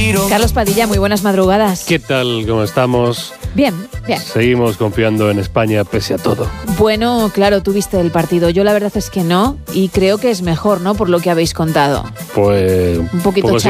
Carlos Padilla, muy buenas madrugadas. ¿Qué tal? ¿Cómo estamos? Bien, bien. Seguimos confiando en España pese a todo. Bueno, claro, tú viste el partido. Yo la verdad es que no, y creo que es mejor, ¿no? Por lo que habéis contado. Pues un poquito sí,